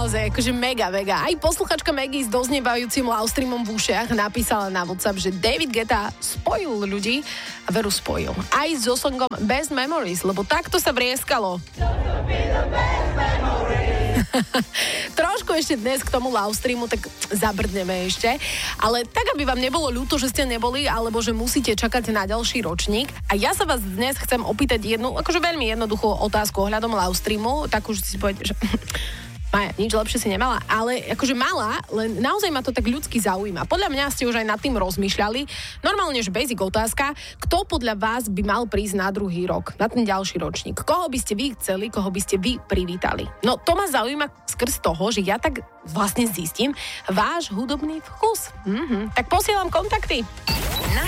naozaj, akože mega. Aj posluchačka Maggie s doznievajúcim livestreamom v ušiach napísala na WhatsApp, že David Guetta spojil ľudí a veru spojil. Aj so songom Best Memories, lebo takto sa vrieskalo. Trošku ešte dnes k tomu livestreamu, tak zabrdneme ešte. Ale tak, aby vám nebolo ľúto, že ste neboli, alebo že musíte čakať na ďalší ročník. A ja sa vás dnes chcem opýtať jednu, akože veľmi jednoduchú otázku ohľadom livestreamu, tak už si povedete, že Maja, nič lepšie si nemala, ale akože mala, len naozaj ma to tak ľudsky zaujíma. Podľa mňa ste už aj nad tým rozmýšľali. Normálne, že basic otázka, kto podľa vás by mal prísť na druhý rok, na ten ďalší ročník? Koho by ste vy chceli, koho by ste vy privítali? No to ma zaujíma skrz toho, že ja tak vlastne zistím váš hudobný vkus. Tak posielam kontakty. Na